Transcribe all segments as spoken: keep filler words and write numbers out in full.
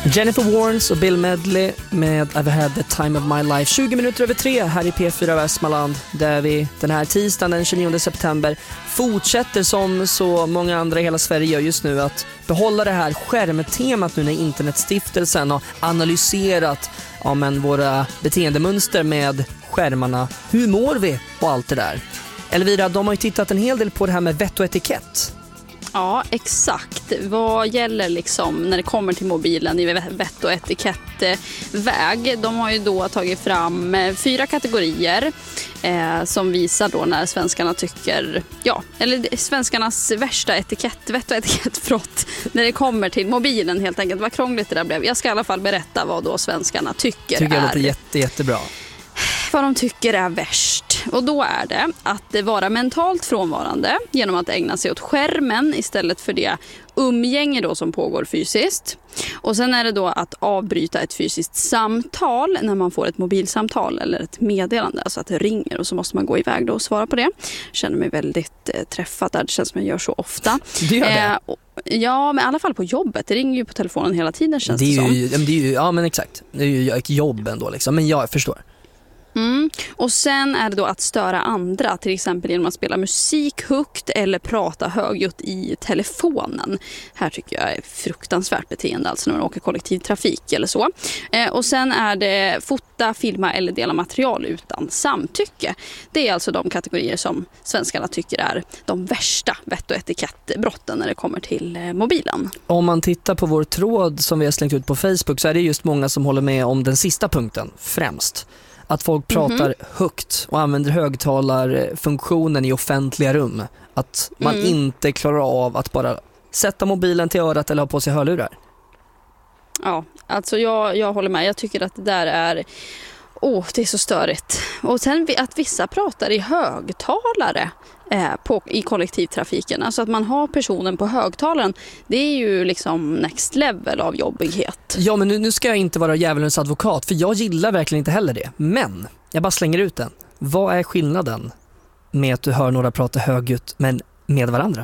Jennifer Warnes och Bill Medley med I've had the time of my life. tjugo minuter över tre här i P fyra Västmanland, där vi den här tisdagen den tjugonionde september fortsätter som så många andra i hela Sverige gör just nu att behålla det här skärmtemat nu när Internetstiftelsen har analyserat ja, men våra beteendemönster med skärmarna. Hur mår vi och allt det där? Elvira, de har ju tittat en hel del på det här med vett och etikett. Ja, exakt. Vad gäller liksom när det kommer till mobilen i vett- och etikettväg? De har ju då tagit fram fyra kategorier eh, som visar då när svenskarna tycker, ja, eller svenskarnas värsta etikett, vett- och etikettbrott när det kommer till mobilen helt enkelt. Vad krångligt det där blev. Jag ska i alla fall berätta vad då svenskarna tycker, tycker jag är. Låter jätte, jättebra. Vad de tycker är värst. Och då är det att vara mentalt frånvarande genom att ägna sig åt skärmen istället för det umgänge då som pågår fysiskt. Och sen är det då att avbryta ett fysiskt samtal när man får ett mobilsamtal eller ett meddelande. Alltså att det ringer och så måste man gå iväg då och svara på det. Jag känner mig väldigt eh, träffad där. Det känns som jag gör så ofta. Det gör det? Eh, och, ja, men i alla fall på jobbet. Det ringer ju på telefonen hela tiden, känns det, det, är som. ju, det är ju, ja men exakt. Det är ju ett jobb ändå liksom. Men jag förstår. Mm. Och sen är det då att störa andra, till exempel genom att spela musik högt eller prata högljutt i telefonen. Här tycker jag är fruktansvärt beteende, alltså när man åker kollektivtrafik eller så. Eh, och sen är det fota, filma eller dela material utan samtycke. Det är alltså de kategorier som svenskarna tycker är de värsta vett- och etikettbrotten när det kommer till eh, mobilen. Om man tittar på vår tråd som vi har slängt ut på Facebook så är det just många som håller med om den sista punkten främst. Att folk pratar mm-hmm. högt och använder högtalarfunktionen i offentliga rum. Att man mm. inte klarar av att bara sätta mobilen till örat eller ha på sig hörlurar. Ja, alltså jag, jag håller med. Jag tycker att det där är... Åh, oh, det är så störigt. Och sen att vissa pratar i högtalare eh, på, i kollektivtrafiken. Alltså att man har personen på högtalaren. Det är ju liksom next level av jobbighet. Ja, men nu, nu ska jag inte vara djävulens advokat. För jag gillar verkligen inte heller det. Men, jag bara slänger ut den. Vad är skillnaden med att du hör några prata högljutt men med varandra?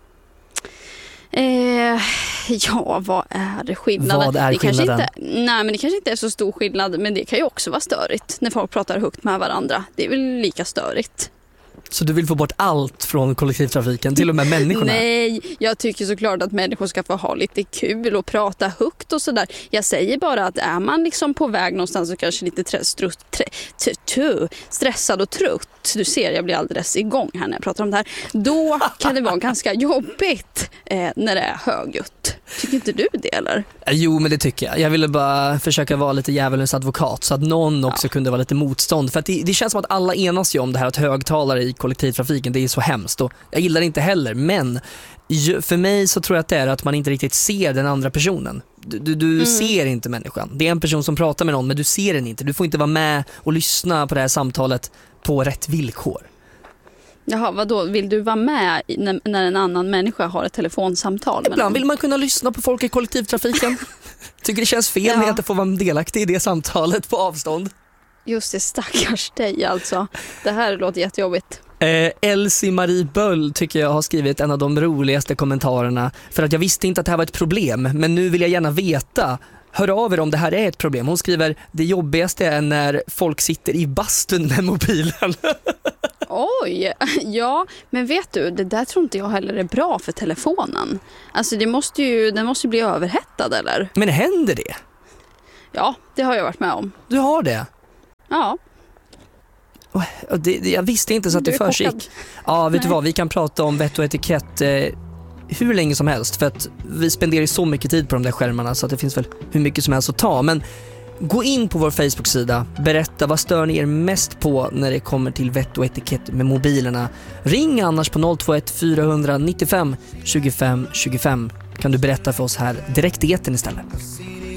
Eh, ja, vad är skillnaden? Vad är det skillnaden? Kanske inte, nej, men det kanske inte är så stor skillnad, men det kan ju också vara störigt när folk pratar högt med varandra. Det är väl lika störigt. Så du vill få bort allt från kollektivtrafiken, till och med människorna? Nej, jag tycker såklart att människor ska få ha lite kul och prata högt och sådär. Jag säger bara att är man liksom på väg någonstans och kanske lite tre, stru, tre, t, t, stressad och trött, du ser jag blir alldeles igång här när jag pratar om det här, då kan det vara ganska jobbigt eh, när det är högljutt. Tycker inte du det, eller? Jo, men det tycker jag. Jag ville bara försöka vara lite djävulens advokat så att någon också ja. kunde vara lite motstånd. För att det, det känns som att alla enas ju om det här att högtalare i kollektivtrafiken, det är så hemskt. Och jag gillar det inte heller, men för mig så tror jag att det är att man inte riktigt ser den andra personen. Du, du, du mm. ser inte människan. Det är en person som pratar med någon, men du ser den inte. Du får inte vara med och lyssna på det här samtalet på rätt villkor. Jaha, vadå? Vill du vara med när, när en annan människa har ett telefonsamtal? Ibland vill man kunna lyssna på folk i kollektivtrafiken. Tycker det känns fel ja. när jag inte får vara delaktig i det samtalet på avstånd. Just det, stackars dig alltså. Det här låter jättejobbigt. Eh, Elsie Marie Böll tycker jag har skrivit en av de roligaste kommentarerna. För att jag visste inte att det här var ett problem, men nu vill jag gärna veta. Hör av er om det här är ett problem. Hon skriver, det jobbigaste är när folk sitter i bastun med mobilen. Oj, ja, men vet du, det där tror inte jag heller är bra för telefonen. Alltså det måste ju, den måste ju bli överhettad, eller? Men händer det? Ja, det har jag varit med om. Du har det? Ja. Och det, det, jag visste inte så att du det försiggick. Ja, vet Nej. du vad, vi kan prata om vett och etikett eh, hur länge som helst. För att vi spenderar så mycket tid på de där skärmarna så att det finns väl hur mycket som helst att ta. Men gå in på vår Facebook-sida, berätta vad stör ni er mest på när det kommer till vett och etikett med mobilerna. Ring annars på noll två ett fyra nio fem tjugofem tjugofem. Kan du berätta för oss här direkt i etern istället.